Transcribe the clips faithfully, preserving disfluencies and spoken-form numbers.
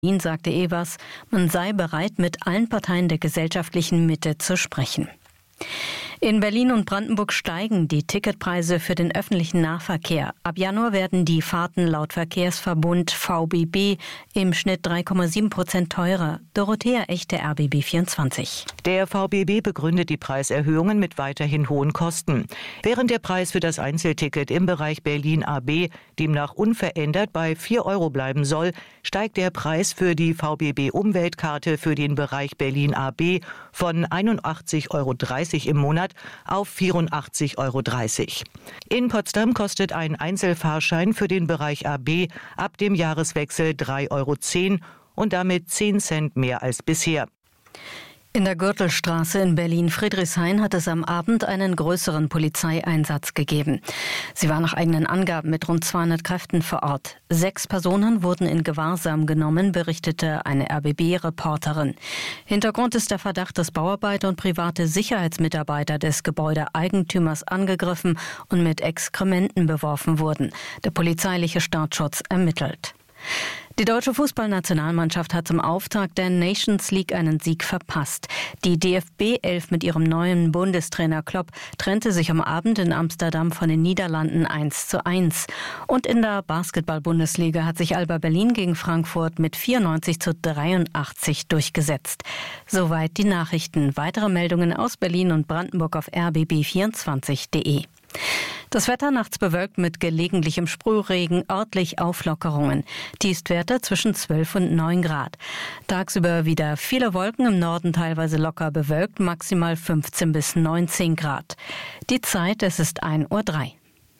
Berlin sagte Evers, man sei bereit, mit allen Parteien der gesellschaftlichen Mitte zu sprechen. In Berlin und Brandenburg steigen die Ticketpreise für den öffentlichen Nahverkehr. Ab Januar werden die Fahrten laut Verkehrsverbund V B B im Schnitt drei Komma sieben Prozent teurer. Dorothea Echte, R B B vierundzwanzig. Der V B B begründet die Preiserhöhungen mit weiterhin hohen Kosten. Während der Preis für das Einzelticket im Bereich Berlin A B demnach unverändert bei vier Euro bleiben soll, steigt der Preis für die V B B-Umweltkarte für den Bereich Berlin A B von einundachtzig Euro dreißig im Monat auf vierundachtzig Euro dreißig. In Potsdam kostet ein Einzelfahrschein für den Bereich A B ab dem Jahreswechsel drei Euro zehn und damit zehn Cent mehr als bisher. In der Gürtelstraße in Berlin-Friedrichshain hat es am Abend einen größeren Polizeieinsatz gegeben. Sie war nach eigenen Angaben mit rund zweihundert Kräften vor Ort. Sechs Personen wurden in Gewahrsam genommen, berichtete eine R B B-Reporterin. Hintergrund ist der Verdacht, dass Bauarbeiter und private Sicherheitsmitarbeiter des Gebäudeeigentümers angegriffen und mit Exkrementen beworfen wurden. Der polizeiliche Staatsschutz ermittelt. Die deutsche Fußballnationalmannschaft hat zum Auftakt der Nations League einen Sieg verpasst. Die D F B elf mit ihrem neuen Bundestrainer Klopp trennte sich am Abend in Amsterdam von den Niederlanden eins zu eins. Und in der Basketball-Bundesliga hat sich Alba Berlin gegen Frankfurt mit vierundneunzig zu dreiundachtzig durchgesetzt. Soweit die Nachrichten. Weitere Meldungen aus Berlin und Brandenburg auf r b b vierundzwanzig punkt de. Das Wetter nachts bewölkt mit gelegentlichem Sprühregen, örtlich Auflockerungen. Tiefstwerte zwischen zwölf und neun Grad. Tagsüber wieder viele Wolken, im Norden teilweise locker bewölkt, maximal fünfzehn bis neunzehn Grad. Die Zeit, es ist ein Uhr drei.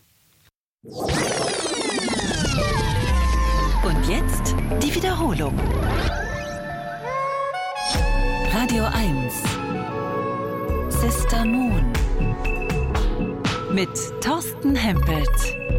Und jetzt die Wiederholung. Radio eins. Sister Moon. Mit Thorsten Hempelt.